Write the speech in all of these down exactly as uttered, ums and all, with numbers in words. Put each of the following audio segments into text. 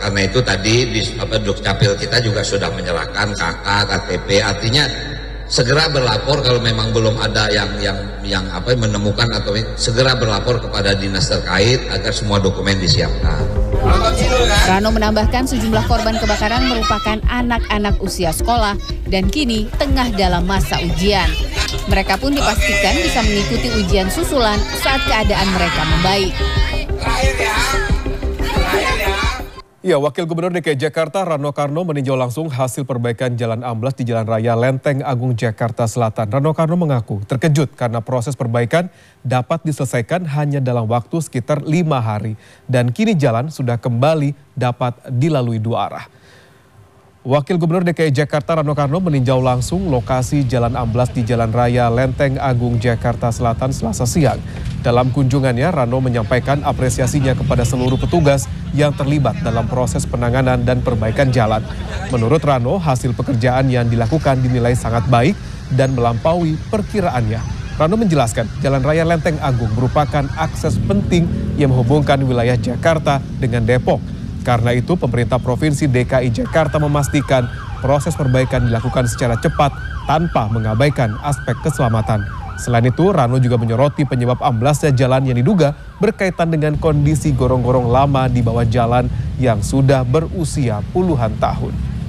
karena itu tadi di apa, Dukcapil kita juga sudah menyerahkan K K, K T P, artinya segera berlapor kalau memang belum ada yang yang yang apa menemukan atau segera berlapor kepada dinas terkait agar semua dokumen disiapkan. Rano menambahkan sejumlah korban kebakaran merupakan anak-anak usia sekolah dan kini tengah dalam masa ujian. Mereka pun dipastikan bisa mengikuti ujian susulan saat keadaan mereka membaik. Ya, Wakil Gubernur D K I Jakarta Rano Karno meninjau langsung hasil perbaikan jalan amblas di Jalan Raya Lenteng Agung Jakarta Selatan. Rano Karno mengaku terkejut karena proses perbaikan dapat diselesaikan hanya dalam waktu sekitar lima hari. Dan kini jalan sudah kembali dapat dilalui dua arah. Wakil Gubernur D K I Jakarta Rano Karno meninjau langsung lokasi jalan amblas di Jalan Raya Lenteng Agung Jakarta Selatan Selasa siang. Dalam kunjungannya, Rano menyampaikan apresiasinya kepada seluruh petugas yang terlibat dalam proses penanganan dan perbaikan jalan. Menurut Rano, hasil pekerjaan yang dilakukan dinilai sangat baik dan melampaui perkiraannya. Rano menjelaskan, Jalan Raya Lenteng Agung merupakan akses penting yang menghubungkan wilayah Jakarta dengan Depok. Karena itu, pemerintah Provinsi D K I Jakarta memastikan proses perbaikan dilakukan secara cepat tanpa mengabaikan aspek keselamatan. Selain itu, Rano juga menyoroti penyebab amblasnya jalan yang diduga berkaitan dengan kondisi gorong-gorong lama di bawah jalan yang sudah berusia puluhan tahun.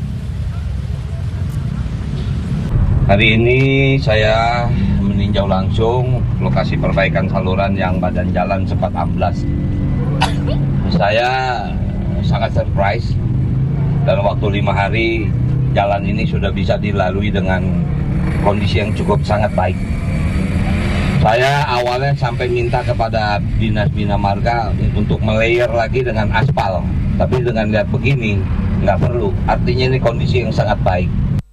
Hari ini saya meninjau langsung lokasi perbaikan saluran yang badan jalan sempat amblas. Saya sangat surprise, dalam waktu lima hari jalan ini sudah bisa dilalui dengan kondisi yang cukup sangat baik. Saya awalnya sampai minta kepada Dinas Bina Marga untuk melayer lagi dengan aspal, tapi dengan lihat begini nggak perlu, artinya ini kondisi yang sangat baik.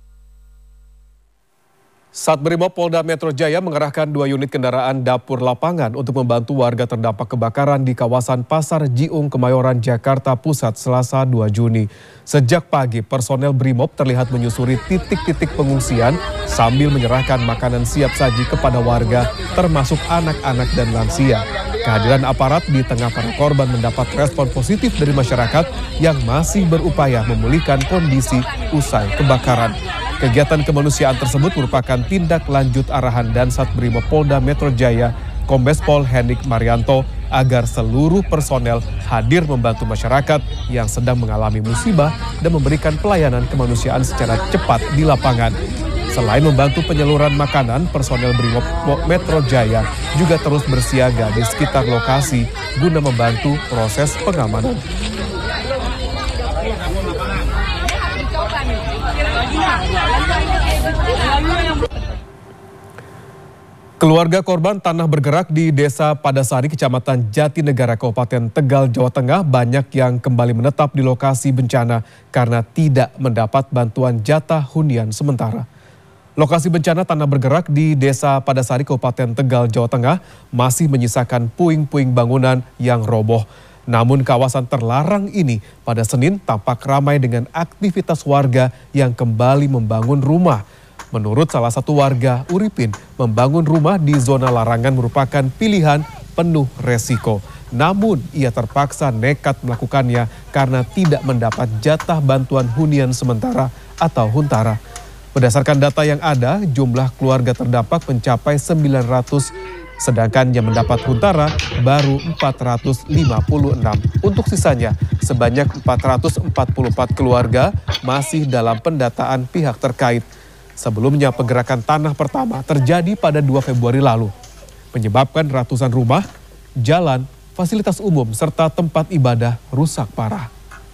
Satbrimob Polda Metro Jaya mengerahkan dua unit kendaraan dapur lapangan untuk membantu warga terdampak kebakaran di kawasan Pasar Jiung, Kemayoran, Jakarta Pusat, Selasa dua Juni. Sejak pagi, personel Brimob terlihat menyusuri titik-titik pengungsian sambil menyerahkan makanan siap saji kepada warga, termasuk anak-anak dan lansia. Kehadiran aparat di tengah para korban mendapat respon positif dari masyarakat yang masih berupaya memulihkan kondisi usai kebakaran. Kegiatan kemanusiaan tersebut merupakan tindak lanjut arahan Dansat Brimob Polda Metro Jaya, Kombes Pol Hendik Marianto, agar seluruh personel hadir membantu masyarakat yang sedang mengalami musibah dan memberikan pelayanan kemanusiaan secara cepat di lapangan. Selain membantu penyaluran makanan, personel Brimob Metro Jaya juga terus bersiaga di sekitar lokasi guna membantu proses pengamanan. Keluarga korban tanah bergerak di Desa Padasari, Kecamatan Jatinegara, Kabupaten Tegal, Jawa Tengah banyak yang kembali menetap di lokasi bencana karena tidak mendapat bantuan jatah hunian sementara. Lokasi bencana tanah bergerak di Desa Padasari, Kabupaten Tegal, Jawa Tengah masih menyisakan puing-puing bangunan yang roboh. Namun kawasan terlarang ini pada Senin tampak ramai dengan aktivitas warga yang kembali membangun rumah. Menurut salah satu warga, Uripin, membangun rumah di zona larangan merupakan pilihan penuh resiko. Namun ia terpaksa nekat melakukannya karena tidak mendapat jatah bantuan hunian sementara atau huntara. Berdasarkan data yang ada, jumlah keluarga terdampak mencapai sembilan ratus, sedangkan yang mendapat huntara baru empat ratus lima puluh enam. Untuk sisanya, sebanyak empat ratus empat puluh empat keluarga masih dalam pendataan pihak terkait. Sebelumnya pergerakan tanah pertama terjadi pada dua Februari lalu, menyebabkan ratusan rumah, jalan, fasilitas umum, serta tempat ibadah rusak parah.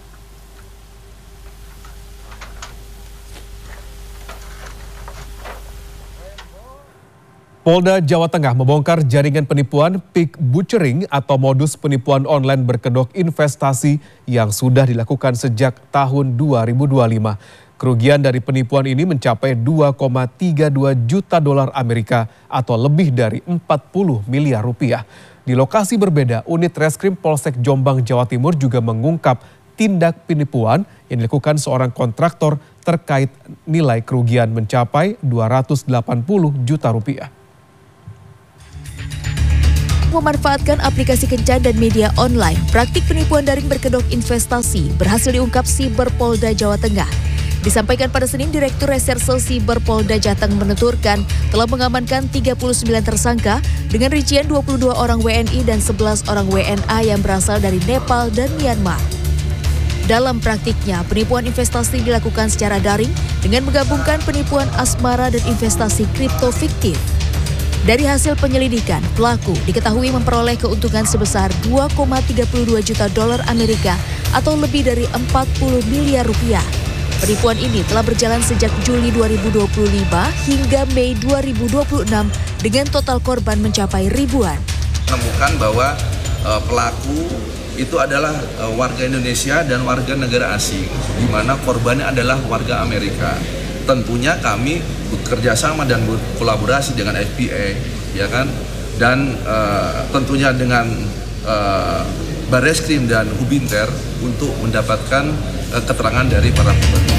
Polda Jawa Tengah membongkar jaringan penipuan pig butchering atau modus penipuan online berkedok investasi yang sudah dilakukan sejak tahun dua ribu dua puluh lima. Kerugian dari penipuan ini mencapai dua koma tiga dua juta dolar Amerika atau lebih dari empat puluh miliar rupiah. Di lokasi berbeda, unit Reskrim Polsek Jombang, Jawa Timur juga mengungkap tindak penipuan yang dilakukan seorang kontraktor terkait nilai kerugian mencapai dua ratus delapan puluh juta rupiah. memanfaatkan aplikasi kencan dan media online, praktik penipuan daring berkedok investasi berhasil diungkap Siber Polda Jawa Tengah. Disampaikan pada Senin, Direktur Reserse Siber Polda Jateng menuturkan telah mengamankan tiga puluh sembilan tersangka dengan rincian dua puluh dua orang W N I dan sebelas orang W N A yang berasal dari Nepal dan Myanmar. Dalam praktiknya, penipuan investasi dilakukan secara daring dengan menggabungkan penipuan asmara dan investasi kripto fiktif. Dari hasil penyelidikan, pelaku diketahui memperoleh keuntungan sebesar dua koma tiga dua juta dolar Amerika atau lebih dari empat puluh miliar rupiah. Penipuan ini telah berjalan sejak Juli dua ribu dua puluh lima hingga Mei dua ribu dua puluh enam dengan total korban mencapai ribuan. Menemukan bahwa uh, pelaku itu adalah uh, warga Indonesia dan warga negara asing, di mana korbannya adalah warga Amerika. Tentunya kami bekerja sama dan berkolaborasi dengan F B I, ya kan, dan uh, tentunya dengan uh, Barreskrim dan Hubinter untuk mendapatkan uh, keterangan dari para korban.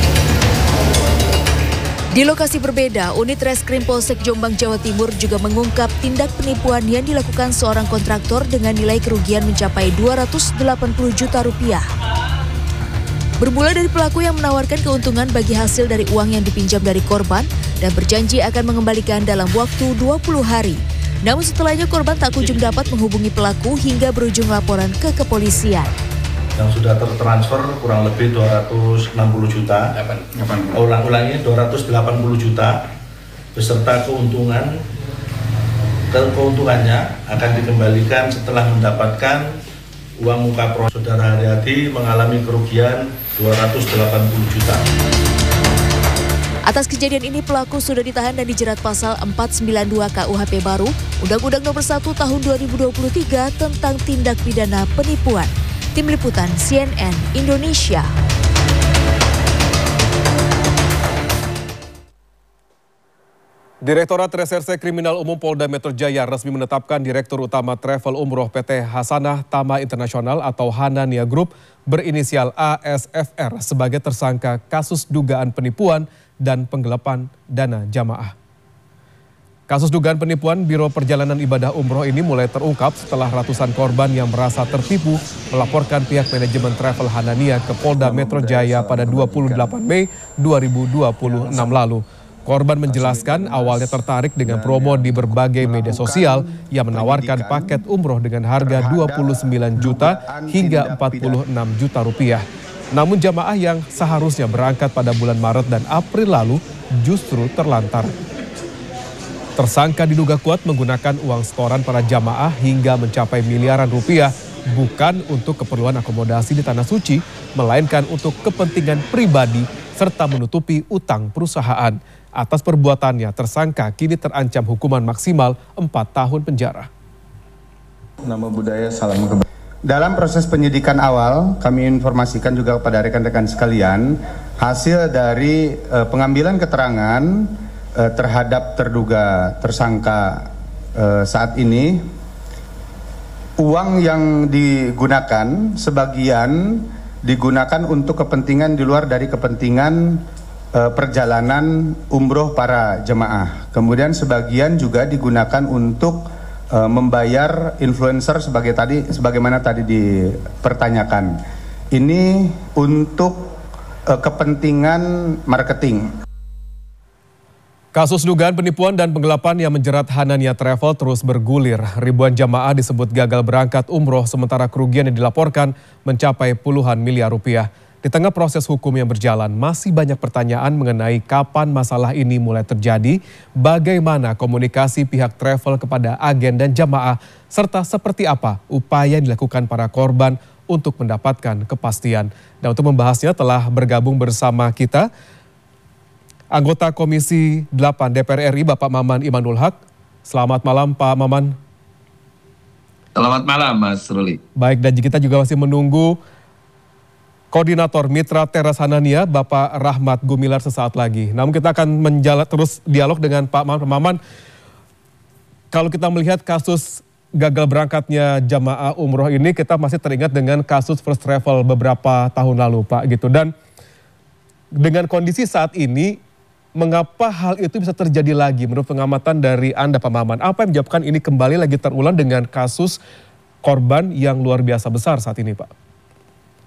Di lokasi berbeda, unit Reskrim Polsek Jombang, Jawa Timur juga mengungkap tindak penipuan yang dilakukan seorang kontraktor dengan nilai kerugian mencapai dua ratus delapan puluh juta rupiah. Bermula dari pelaku yang menawarkan keuntungan bagi hasil dari uang yang dipinjam dari korban dan berjanji akan mengembalikan dalam waktu dua puluh hari. Namun setelahnya korban tak kunjung dapat menghubungi pelaku hingga berujung laporan ke kepolisian. Yang sudah tertransfer kurang lebih dua ratus enam puluh juta, ulang-ulangnya dua ratus delapan puluh juta, beserta keuntungan, keuntungannya akan dikembalikan setelah mendapatkan uang muka proses. Saudara Haryadi mengalami kerugian dua ratus delapan puluh juta. Atas kejadian ini pelaku sudah ditahan dan dijerat pasal empat ratus sembilan puluh dua K U H P baru, Undang-Undang Nomor satu Tahun dua ribu dua puluh tiga tentang tindak pidana penipuan. Tim Liputan C N N Indonesia. Direktorat Reserse Kriminal Umum Polda Metro Jaya resmi menetapkan Direktur Utama Travel Umroh P T Hasanah Tama Internasional atau Hanania Group berinisial A S F R sebagai tersangka kasus dugaan penipuan dan penggelapan dana jamaah. Kasus dugaan penipuan Biro Perjalanan Ibadah Umroh ini mulai terungkap setelah ratusan korban yang merasa tertipu melaporkan pihak manajemen Travel Hanania ke Polda Metro Jaya pada dua puluh delapan Mei dua ribu dua puluh enam lalu. Korban menjelaskan awalnya tertarik dengan promo di berbagai media sosial yang menawarkan paket umroh dengan harga dua puluh sembilan juta hingga empat puluh enam juta rupiah. Namun jamaah yang seharusnya berangkat pada bulan Maret dan April lalu justru terlantar. Tersangka diduga kuat menggunakan uang setoran para jamaah hingga mencapai miliaran rupiah bukan untuk keperluan akomodasi di Tanah Suci, melainkan untuk kepentingan pribadi serta menutupi utang perusahaan. Atas perbuatannya, tersangka kini terancam hukuman maksimal empat tahun penjara. Nama budaya salam kebajikan. Dalam proses penyidikan awal, kami informasikan juga kepada rekan-rekan sekalian, hasil dari uh, pengambilan keterangan uh, terhadap terduga tersangka uh, saat ini, uang yang digunakan sebagian digunakan untuk kepentingan di luar dari kepentingan uh, perjalanan umroh para jemaah. Kemudian sebagian juga digunakan untuk uh, membayar influencer sebagai tadi sebagaimana tadi dipertanyakan. Ini untuk uh, kepentingan marketing. Kasus dugaan penipuan dan penggelapan yang menjerat Hanania Travel terus bergulir. Ribuan jamaah disebut gagal berangkat umroh sementara kerugian yang dilaporkan mencapai puluhan miliar rupiah. Di tengah proses hukum yang berjalan, masih banyak pertanyaan mengenai kapan masalah ini mulai terjadi, bagaimana komunikasi pihak travel kepada agen dan jamaah, serta seperti apa upaya yang dilakukan para korban untuk mendapatkan kepastian. Dan untuk membahasnya telah bergabung bersama kita anggota Komisi delapan D P R R I Bapak Maman Imanul Haq. Selamat malam Pak Maman. Selamat malam Mas Ruli. Baik, dan kita juga masih menunggu Koordinator Mitra Teras Hanania Bapak Rahmat Gumilar sesaat lagi. Namun kita akan menjalan terus dialog dengan Pak Maman. Pak Maman, kalau kita melihat kasus gagal berangkatnya jamaah umroh ini, kita masih teringat dengan kasus First Travel beberapa tahun lalu Pak gitu. Dan dengan kondisi saat ini, mengapa hal itu bisa terjadi lagi menurut pengamatan dari Anda, Pak Maman? Apa yang menyebabkan ini kembali lagi terulang dengan kasus korban yang luar biasa besar saat ini, Pak?